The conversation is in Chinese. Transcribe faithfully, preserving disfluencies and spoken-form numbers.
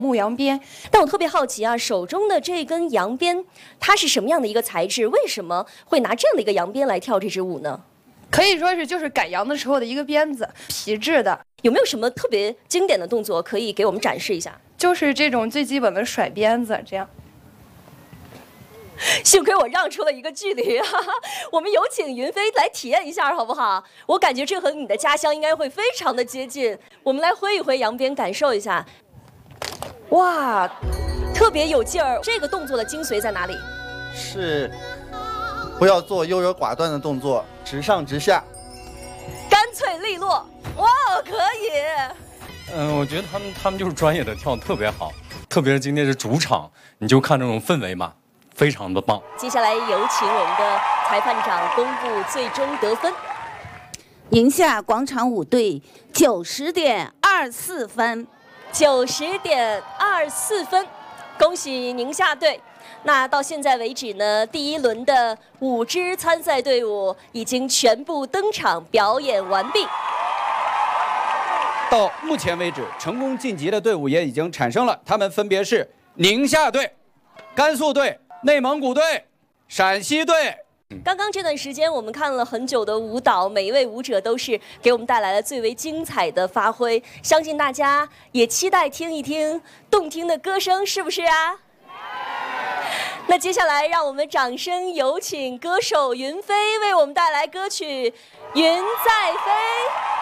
牧羊鞭。 但我特别好奇啊，手中的这根羊鞭，它是什么样的一个材质？为什么会拿这样的一个羊鞭来跳这支舞呢？ 可以说是就是赶羊的时候的一个鞭子，皮质的。 有没有什么特别经典的动作可以给我们展示一下？ 就是这种最基本的甩鞭子，这样。 幸亏我让出了一个距离，哈哈，我们有请云飞来体验一下，好不好？我感觉这和你的家乡应该会非常的接近。我们来挥一挥羊鞭，感受一下。哇，特别有劲儿。这个动作的精髓在哪里？ 是不要做优柔寡断的动作，直上直下， 干脆利落。哇，可以。 嗯，我觉得他们他们就是专业的，跳得特别好。特别是今天是主场，你就看这种氛围嘛。非常的棒。 接下来有请我们的裁判长公布最终得分。 宁夏广场舞队九十点二四分， 九十点二四分，恭喜宁夏队。那到现在为止呢，第一轮的五支参赛队伍已经全部登场表演完毕。 到目前为止，成功晋级的队伍也已经产生了，他们分别是宁夏队、甘肃队、内蒙古队、陕西队。 刚刚这段时间，我们看了很久的舞蹈，每一位舞者都是给我们带来了最为精彩的发挥。相信大家也期待听一听动听的歌声，是不是啊？那接下来，让我们掌声有请歌手云飞为我们带来歌曲《云在飞》。